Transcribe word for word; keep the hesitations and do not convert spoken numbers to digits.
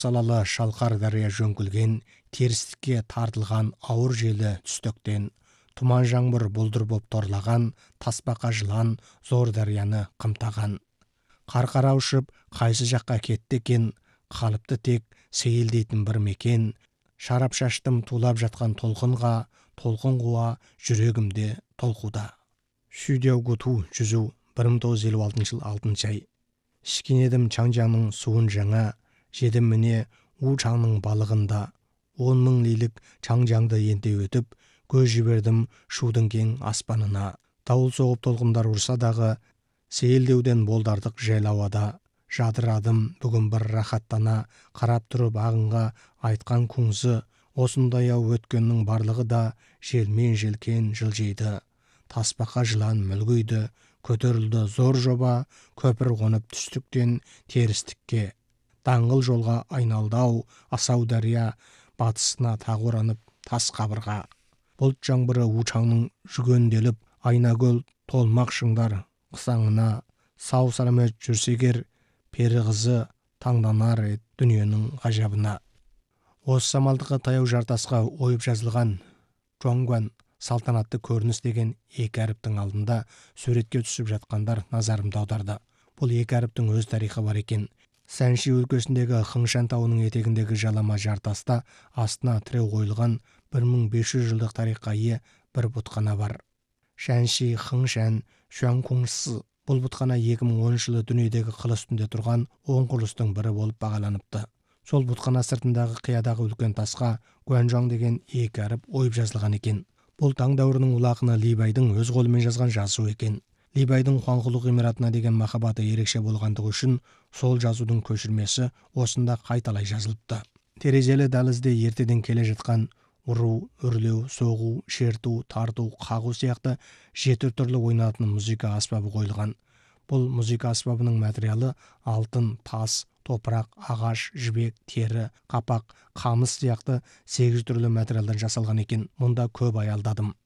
салалы шалқар дария жөңкілген, терістікке тартылған ауыр желі түстіктен, тұман жаңбыр бұлдыр боп торлаған, тасбақа жылан зор дарияны қымтаған. Қарқара ұшып, қайсы жаққа кетті екен, қалыпты тек сейіл дейтін бір мекен. Шарап шаштым тулап жатқан толқынға, толқын қуа жүрегімде толқуда. Шүйдеугуту жүзу бір мың тоғыз жүз елу алтыншы жыл алтыншы ай. Ішкенедім Чаңжаңның суын жаңа, жедім міне У-Чаңның балығында. Он мың лилік Чаңжаңды енте өтіп, көз жібердім шудың кең аспанына. Дауыл соғып толқындар ұрса дағы, сейілдеуден болдардық жел ауада. Жадырадым бүгін бір рахаттана, қарап тұрып ағынға айтқан күңзі. Осындай ау өткеннің барлығы да желмен желкен жылжиды. Тасбақа жылан мүлгиді, көтерілді зор жоба, көпір қонып түстіктен терістікке. Даңғыл жолға айналдау, асау дария, батысына тағы оранып тас қабырға. Бұлт жаңбыры У-Чаңның жүгенделіп, айнагөл толмақ шыңдар қысаңына. Сау саламет жүрсегер, пері қызы таңданар ет дүниенің ғажабына. Осы самалдыққа таяу жартасқа ойып жазылған Жоңгуан салтанатты көрініс деген екі әріптің алдында суретке түсіп жатқандар назарымды аударды. Бұл екі әріптің өз тарихы бар екен. Сәнши өлкесіндегі Хыңшан тауының етегіндегі жалама жартаста астына тіреу қойылған бір мың бес жүз жылдық тарихқа ие бір бұтхана бар. Шәнши Хыңшан Шуанкунсы. Бұл бұтхана екі мың оныншы жылы дүниедегі қыл үстінде тұрған он құрылыстың бірі болып бағаланыпты. Сол бұтхана сыртындағы қиядағы үлкен тасқа Гуанжоң деген екі әріп ойып жазылған екен. Бұл таң дәуірінің ұлы ақыны Либайдың өз қолымен жазған жазу екен. Либайдың Хуанхұлы ғимаратына деген махаббаты ерекше болғандығы үшін сол жазудың көшірмесі осында қайталай жазылыпты. Терезелі дәлізде ертеден келе жатқан ұру, үрлеу, соғу, шерту, тарту, қағу сияқты жеті түрлі ойнатын музыка аспабы қойылған. Бұл музыка аспабының материалы алтын, тас, топырақ, ағаш, жібек, тері, қапақ, қамыс сияқты сегіз түрлі материалдан жасалған екен. Мұнда көп аялдадым.